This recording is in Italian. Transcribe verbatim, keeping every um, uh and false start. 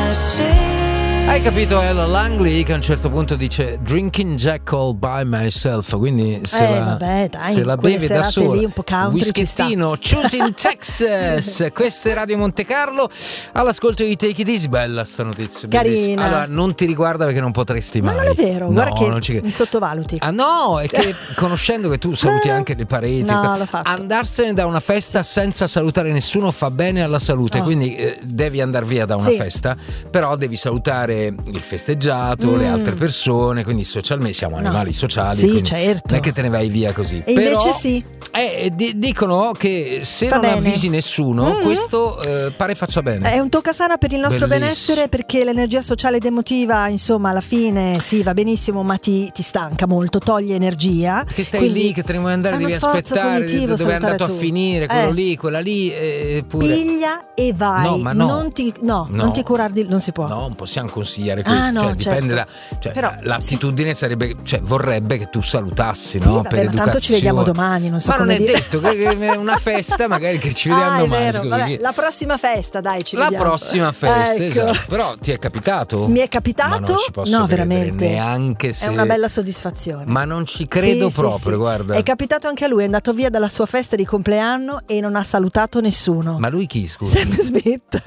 Hai capito Ella Langley che a un certo punto dice drinking Jack all by myself, quindi se eh, la, vabbè, dai, se la beve da sola, lì un po' country, whischettino, Choosing Texas. Questa è Radio Monte Carlo, all'ascolto di Take It Easy. Bella sta notizia, carina. Bellissima. Allora non ti riguarda perché non potresti mai. Ma non è vero, no, guarda che non ci... mi sottovaluti. Ah no, è che conoscendo che tu saluti anche le pareti, no, l'ho fatto. Andarsene da una festa senza salutare nessuno fa bene alla salute, oh. quindi eh, devi andare via da una sì. festa, però devi salutare il festeggiato, mm. le altre persone, quindi socialmente siamo animali no. sociali, sì, certo. non è che te ne vai via così. E però, invece sì. Eh, di- dicono che se fa non bene. avvisi nessuno, mm-hmm. questo eh, pare faccia bene. È un toccasana per il nostro Bellissimo. benessere, perché l'energia sociale ed emotiva, insomma, alla fine sì, va benissimo, ma ti, ti stanca molto, toglie energia. Che stai quindi lì, che te ne vuoi andare, devi aspettare dove è andato tu. a finire, quello eh. lì, quella lì. Eh, pure. Piglia e vai. No, ma no. Non ti, no, no. non ti curar di, non si può. No, non possiamo consigliare questo. Ah, no, cioè, dipende certo. da. Cioè, però, l'attitudine sì. sarebbe, cioè, vorrebbe che tu salutassi, sì, no? vabbè, per educazione. Tanto ci vediamo domani, non so ma come non è dire. detto che è una festa, magari che ci vediamo ah, domani. È vero. Scusi, Vabbè, la prossima festa, dai, ci la vediamo. prossima festa, ecco. esatto. Però ti è capitato? Mi è capitato? Ma non ci posso no, credere, veramente. Neanche se. È una bella soddisfazione. Ma non ci credo sì, proprio, sì, sì. guarda. È capitato anche a lui, è andato via dalla sua festa di compleanno e non ha salutato nessuno. Ma lui chi, scusa? Sam Smith.